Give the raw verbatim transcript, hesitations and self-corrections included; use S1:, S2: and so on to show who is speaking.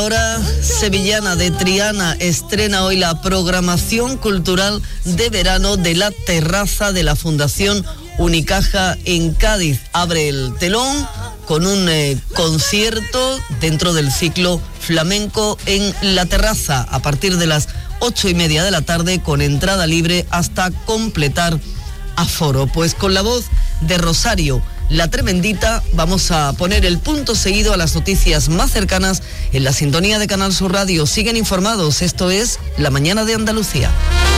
S1: Hora sevillana de Triana estrena hoy la programación cultural de verano de la terraza de la Fundación Unicaja en Cádiz. Abre el telón con un eh, concierto dentro del ciclo flamenco en la terraza a partir de las ocho y media de la tarde, con entrada libre hasta completar aforo. Pues con la voz de Rosario La Tremendita vamos a poner el punto seguido a las noticias más cercanas en la sintonía de Canal Sur Radio. Siguen informados, esto es La Mañana de Andalucía.